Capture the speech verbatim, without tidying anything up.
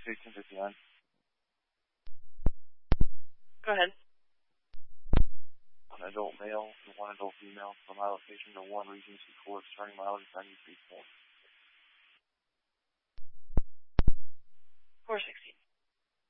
eighteen fifty-nine. Go ahead. One adult male and one adult female from my location to one Regency Court, starting mileage ninety-three points.